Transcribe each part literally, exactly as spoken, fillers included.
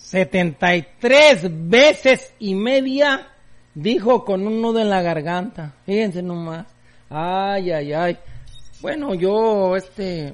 setenta y tres veces y media, dijo con un nudo en la garganta. Fíjense nomás. Ay, ay, ay. Bueno, yo, este...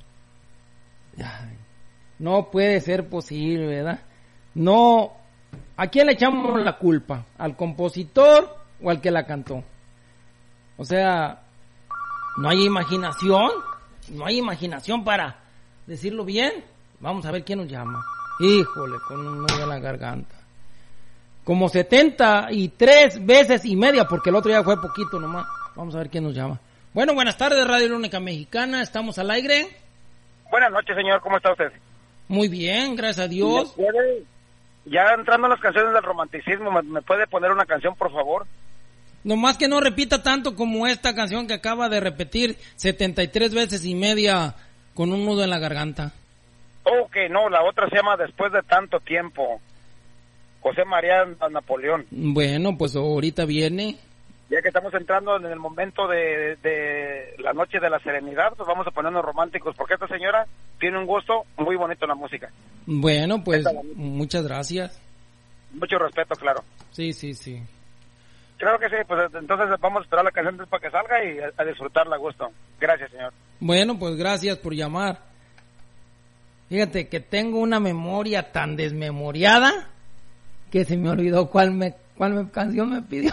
Ay, no puede ser posible, ¿verdad? No... ¿A quién le echamos la culpa? ¿Al compositor o al que la cantó? O sea, ¿no hay imaginación? ¿No hay imaginación para decirlo bien? Vamos a ver quién nos llama. Híjole, con un nudo en la garganta. Como setenta y tres veces y media, porque el otro ya fue poquito nomás. Vamos a ver quién nos llama. Bueno, buenas tardes, Radio La Única Mexicana. ¿Estamos al aire? Buenas noches, señor. ¿Cómo está usted? Muy bien, gracias a Dios. ¿Puede, ya entrando en las canciones del romanticismo, ¿me, me puede poner una canción, por favor? Nomás que no repita tanto como esta canción que acaba de repetir setenta y tres veces y media con un nudo en la garganta. Ok, no, la otra se llama Después de tanto tiempo. José María Napoleón. Bueno, pues ahorita viene. Ya que estamos entrando en el momento de, de la noche de la serenidad, pues vamos a ponernos románticos, porque esta señora tiene un gusto muy bonito en la música. Bueno, pues muchas gracias. Mucho respeto, claro. Sí, sí, sí. Claro que sí, pues entonces vamos a esperar la canción para que salga y a, a disfrutarla a gusto. Gracias, señor. Bueno, pues gracias por llamar. Fíjate que tengo una memoria tan desmemoriada que se me olvidó cuál me cuál me, canción me pidió.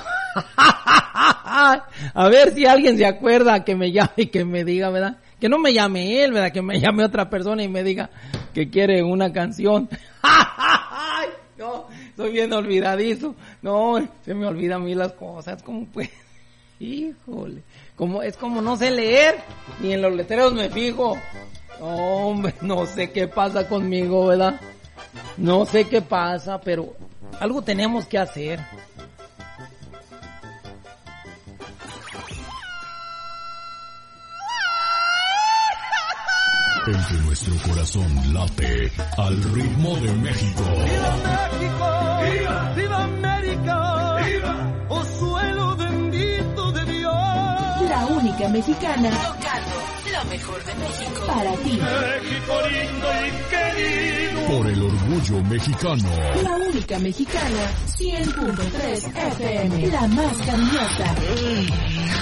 A ver si alguien se acuerda, que me llame y que me diga, ¿verdad? Que no me llame él, ¿verdad? Que me llame otra persona y me diga que quiere una canción. No, soy bien olvidadizo. No, se me olvidan a mí las cosas, como pues. Híjole, como es como no sé leer, ni en los letreros me fijo. Hombre, no sé qué pasa conmigo, ¿verdad? No sé qué pasa, pero algo tenemos que hacer. En que nuestro corazón late al ritmo de México. ¡Viva México! ¡Viva! ¡Viva América! ¡Viva! ¡Oh suelo bendito de Dios! La Única Mexicana, tocando lo mejor de México para ti. México lindo y querido. Por el orgullo mexicano. La Única Mexicana, cien punto tres F M, la más cariñosa.